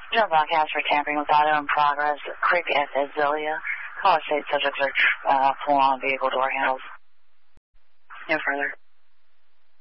General broadcast for tampering with auto in progress. Creek at Azelia. Call state subjects are pulling on vehicle door handles. No further.